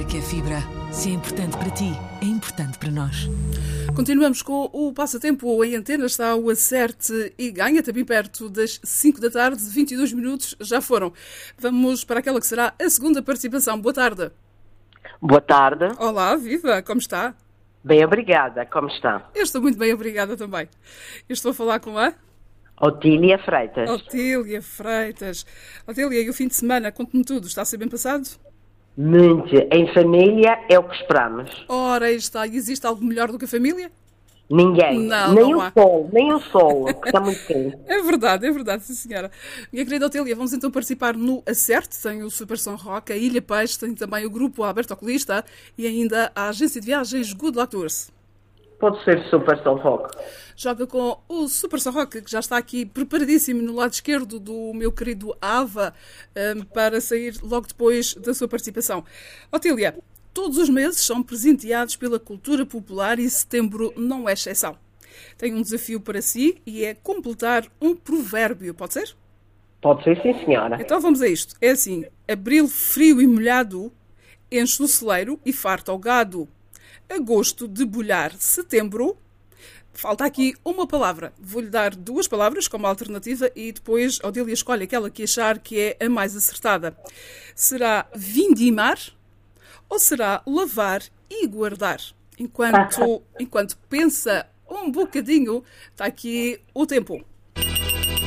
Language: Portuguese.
Lembra que a fibra, se é importante para ti, é importante para nós. Continuamos com o Passatempo em Antena. Está o Acerte e Ganha, também perto das 5 da tarde, 22 minutos já foram. Vamos para aquela que será a segunda participação. Boa tarde. Boa tarde. Olá, viva, como está? Bem, obrigada. Como está? Eu estou muito bem, obrigada também. Eu estou a falar com a... Otília Freitas. Otília Freitas. Otília, e o fim de semana, conte-me tudo, está a ser bem passado? Muito. Em família é o que esperamos. Ora, aí está. E existe algo melhor do que a família? Ninguém. Não, nem não o há. sol, nem o sol, que está muito quente. É verdade, sim senhora. Minha querida Otília, vamos então participar no Acerte. Tem o Super São Roque, a Ilha Peixe, tem também o grupo Alberto Oculista e ainda a agência de viagens Good Luck Tours. Pode ser Super São Roque. Joga com o Super São Roque, que já está aqui preparadíssimo no lado esquerdo do meu querido Ava, para sair logo depois da sua participação. Otília, todos os meses são presenteados pela cultura popular e setembro não é exceção. Tem um desafio para si e é completar um provérbio, pode ser? Pode ser, sim, senhora. Então vamos a isto. É assim, abril frio e molhado, enche o celeiro e farta o gado. Agosto debulhar setembro. Falta aqui uma palavra. Vou-lhe dar duas palavras como alternativa e depois a Odília escolhe aquela que achar que é a mais acertada. Será vindimar ou será lavar e guardar? Enquanto pensa um bocadinho, está aqui o tempo.